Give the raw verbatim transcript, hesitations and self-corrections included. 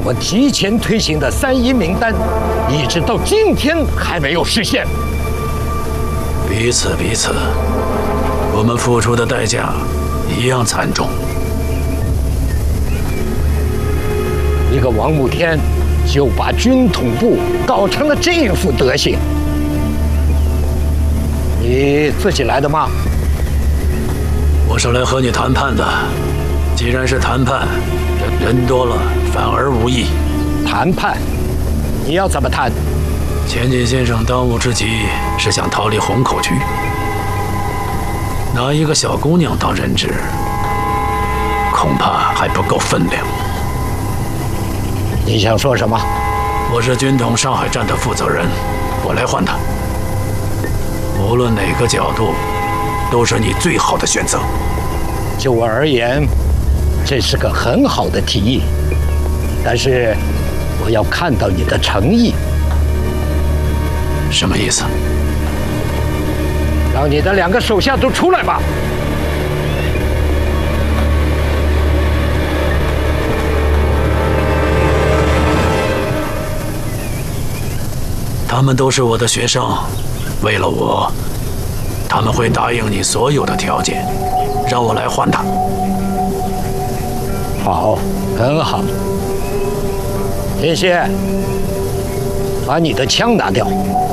我提前推行的三一名单，一直到今天还没有实现。 彼此彼此，我们付出的代价一样惨重。 一个王慕天，就把军统部搞成了这副德行。你自己来的吗？ 我是来和你谈判的。既然是谈判，人多了反而无益。 谈判？你要怎么谈？ 钱锦先生当务之急是想逃离虹口区，拿一个小姑娘当人质，恐怕还不够分量。 你想说什么？ 我是军统上海站的负责人，我来换他。无论哪个角度，都是你最好的选择。 就我而言，这是个很好的提议，但是我要看到你的诚意。 什么意思？ 让你的两个手下都出来吧。 他们都是我的学生，为了我，他们会答应你所有的条件，让我来换他。 好，很好。天蝎，把你的枪拿掉。